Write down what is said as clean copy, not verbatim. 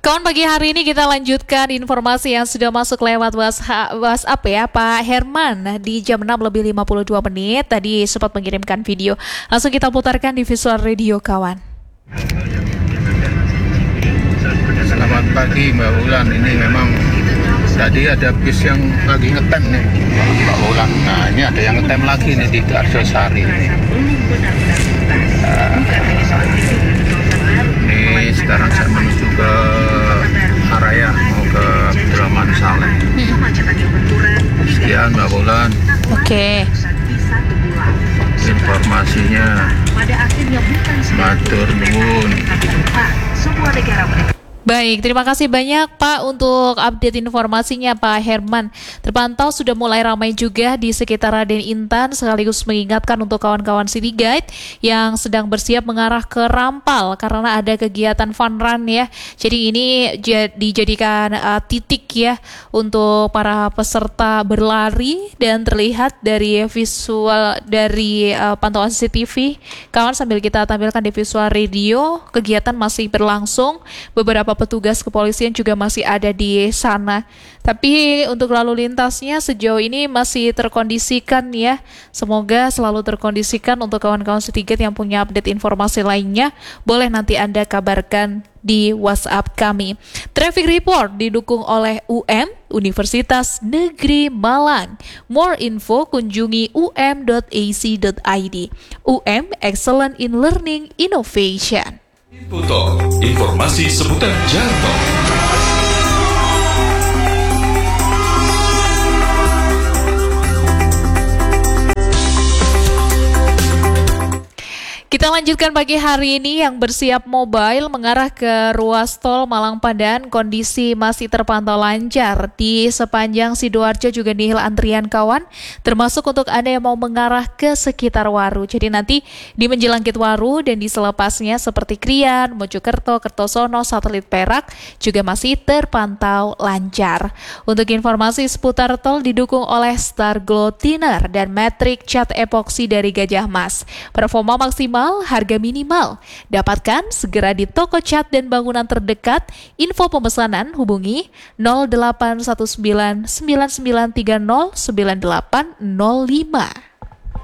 Kawan, pagi hari ini kita lanjutkan informasi yang sudah masuk lewat WhatsApp ya, Pak Herman di jam 6 lebih 52 menit. Tadi sempat mengirimkan video. Langsung kita putarkan di visual radio, kawan. Selamat pagi Mbak Ulan, ini memang tadi ada bis yang lagi ngetem nih Mbak Ulan. Nah ini ada yang ngetem lagi nih di Arjosari ini. Ini sekarang saya menuju ke Haraya, mau ke Abdurrahman Saleh. Sekian Mbak Ulan. Oke. Informasinya. Matur nuwun. Baik, terima kasih banyak Pak untuk update informasinya Pak Herman. Terpantau sudah mulai ramai juga di sekitar Raden Intan, sekaligus mengingatkan untuk kawan-kawan City Guide yang sedang bersiap mengarah ke Rampal karena ada kegiatan fun run ya. Jadi ini dijadikan titik ya untuk para peserta berlari, dan terlihat dari visual dari pantauan CCTV. Kawan, sambil kita tampilkan di visual radio, kegiatan masih berlangsung. Beberapa petugas kepolisian juga masih ada di sana. Tapi untuk lalu lintasnya sejauh ini masih terkondisikan ya. Semoga selalu terkondisikan. Untuk kawan-kawan Citygate yang punya update informasi lainnya, boleh nanti Anda kabarkan di WhatsApp kami. Traffic Report didukung oleh UM, Universitas Negeri Malang. More info kunjungi um.ac.id. UM, Excellent in Learning Innovation. Informasi seputar jalan tol. Kita lanjutkan pagi hari ini. Yang bersiap mobile mengarah ke ruas tol Malang Padan, kondisi masih terpantau lancar. Di sepanjang Sidoarjo juga nihil antrian, kawan, termasuk untuk Anda yang mau mengarah ke sekitar Waru. Jadi nanti di menjelang Gate Waru dan di selepasnya seperti Krian, Mojokerto, Kertosono, Satelit Perak juga masih terpantau lancar. Untuk informasi seputar tol didukung oleh Star Glow Thinner dan Matrix Cat Epoxy dari Gajah Mas. Performa maksimal, harga minimal. Dapatkan segera di toko cat dan bangunan terdekat. Info pemesanan hubungi 0819 9930 9805.